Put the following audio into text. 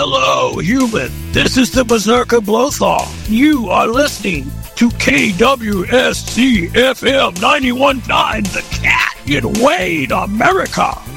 Hello, human. This is the Berserker Blowthaw. You are listening to KWSC FM 91.9 The Cat in Wade, America.